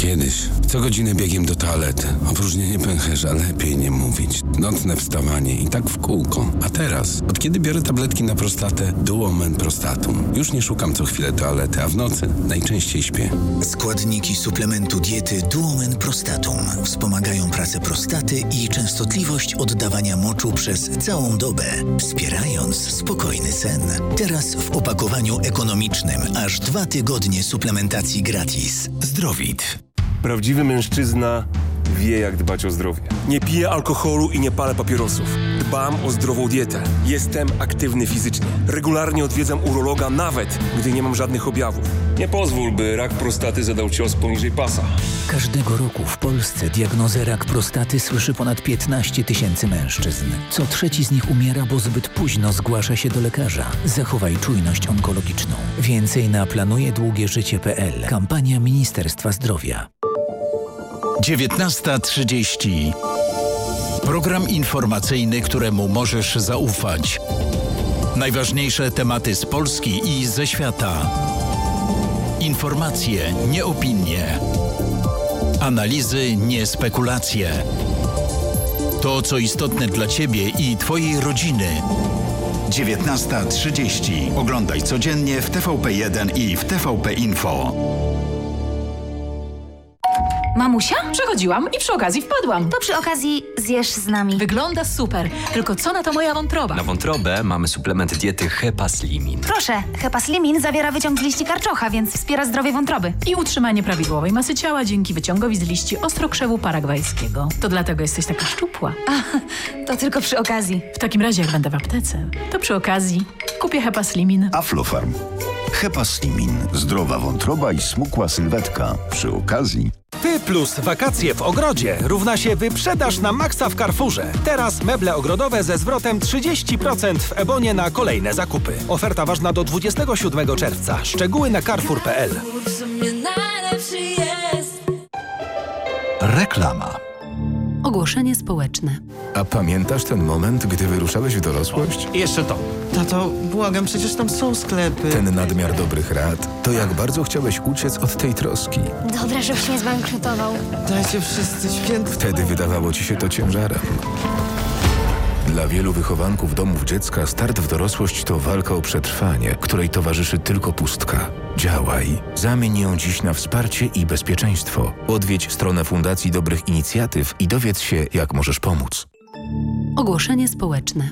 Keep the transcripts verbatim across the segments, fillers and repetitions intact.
Kiedyś, co godzinę biegiem do toalety. Opróżnienie pęcherza, lepiej nie mówić. Nocne wstawanie i tak w kółko. A teraz, od kiedy biorę tabletki na prostatę Duomen Prostatum, już nie szukam co chwilę toalety, a w nocy najczęściej śpię. Składniki suplementu diety Duomen Prostatum wspomagają pracę prostaty i częstotliwość oddawania moczu przez całą dobę, wspierając spokojny sen. Teraz w opakowaniu ekonomicznym aż dwa tygodnie suplementacji gratis. Zdrowit. Prawdziwy mężczyzna wie, jak dbać o zdrowie. Nie piję alkoholu i nie palę papierosów. Dbam o zdrową dietę. Jestem aktywny fizycznie. Regularnie odwiedzam urologa, nawet gdy nie mam żadnych objawów. Nie pozwól, by rak prostaty zadał cios poniżej pasa. Każdego roku w Polsce diagnozę rak prostaty słyszy ponad piętnaście tysięcy mężczyzn. Co trzeci z nich umiera, bo zbyt późno zgłasza się do lekarza. Zachowaj czujność onkologiczną. Więcej na planuje długie życie kropka p l. Kampania Ministerstwa Zdrowia. dziewiętnasta trzydzieści. Program informacyjny, któremu możesz zaufać. Najważniejsze tematy z Polski i ze świata. Informacje, nie opinie. Analizy, nie spekulacje. To, co istotne dla Ciebie i Twojej rodziny. dziewiętnasta trzydzieści. Oglądaj codziennie w T V P jeden i w T V P Info. Mamusia? Przechodziłam i przy okazji wpadłam. To przy okazji zjesz z nami. Wygląda super. Tylko co na to moja wątroba? Na wątrobę mamy suplement diety Hepaslimin. Proszę, Hepaslimin zawiera wyciąg z liści karczocha, więc wspiera zdrowie wątroby. I utrzymanie prawidłowej masy ciała dzięki wyciągowi z liści ostrokrzewu paragwajskiego. To dlatego jesteś taka szczupła. A, to tylko przy okazji. W takim razie, jak będę w aptece, to przy okazji kupię Hepaslimin. Aflofarm. Hepaslimin. Zdrowa wątroba i smukła sylwetka. Przy okazji... Ty plus wakacje w ogrodzie równa się wyprzedaż na maksa w Carrefourze. Teraz meble ogrodowe ze zwrotem trzydzieści procent w Ebonie na kolejne zakupy. Oferta ważna do dwudziestego siódmego czerwca. Szczegóły na carrefour kropka p l. Reklama. Ogłoszenie społeczne. A pamiętasz ten moment, gdy wyruszałeś w dorosłość? Jeszcze to. Tato, błagam, przecież tam są sklepy. Ten nadmiar dobrych rad. To jak bardzo chciałeś uciec od tej troski. Dobra, żebyś nie zbankrutował. Dajcie wszyscy święty. Wtedy wydawało ci się to ciężarem. Dla wielu wychowanków domów dziecka start w dorosłość to walka o przetrwanie, której towarzyszy tylko pustka. Działaj. Zamień ją dziś na wsparcie i bezpieczeństwo. Odwiedź stronę Fundacji Dobrych Inicjatyw i dowiedz się, jak możesz pomóc. Ogłoszenie społeczne.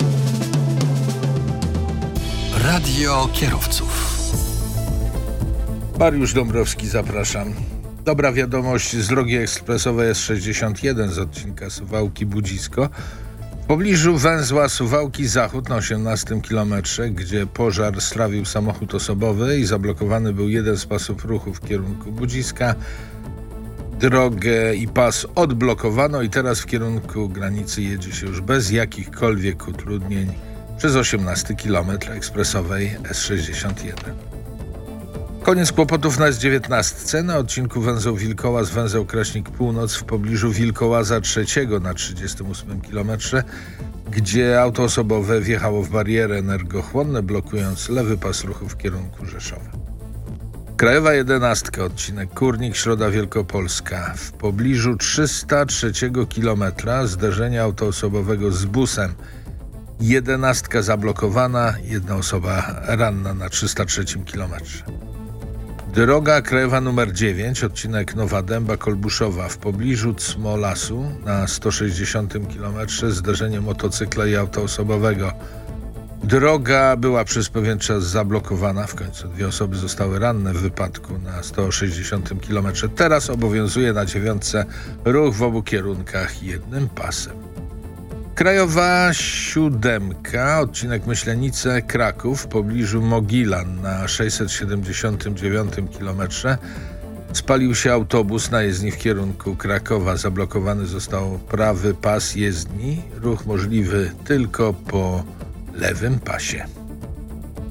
Radio kierowców. Mariusz Dąbrowski, zapraszam. Dobra wiadomość z drogi ekspresowej S sześćdziesiąt jeden z odcinka Suwałki-Budzisko. W pobliżu węzła Suwałki Zachód na osiemnastym kilometrze, gdzie pożar strawił samochód osobowy i zablokowany był jeden z pasów ruchu w kierunku Budziska. Drogę i pas odblokowano i teraz w kierunku granicy jedzie się już bez jakichkolwiek utrudnień przez osiemnasty kilometr ekspresowej S sześćdziesiąt jeden. Koniec kłopotów na S dziewiętnaście na odcinku węzeł Wilkołaz, węzeł Kraśnik Północ w pobliżu Wilkołaza trzeciego na trzydziestym ósmym kilometrze, gdzie auto osobowe wjechało w bariery energochłonne, blokując lewy pas ruchu w kierunku Rzeszowa. Krajowa jedenastka, odcinek Kurnik, Środa Wielkopolska. W pobliżu trzysta trzeciego kilometra zderzenie auto osobowego z busem. Jedenastka zablokowana, jedna osoba ranna na trzysta trzecim kilometrze. Droga krajowa numer dziewięć, odcinek Nowa Dęba Kolbuszowa w pobliżu Cmolasu na sto sześćdziesiątym kilometrze zderzenie motocykla i auta osobowego. Droga była przez pewien czas zablokowana, w końcu dwie osoby zostały ranne w wypadku na sto sześćdziesiątym kilometrze. Teraz obowiązuje na dziewiątce ruch w obu kierunkach jednym pasem. Krajowa siódemka, odcinek Myślenice Kraków w pobliżu Mogilan na sześćset siedemdziesiątym dziewiątym kilometrze. Spalił się autobus na jezdni w kierunku Krakowa. Zablokowany został prawy pas jezdni. Ruch możliwy tylko po lewym pasie.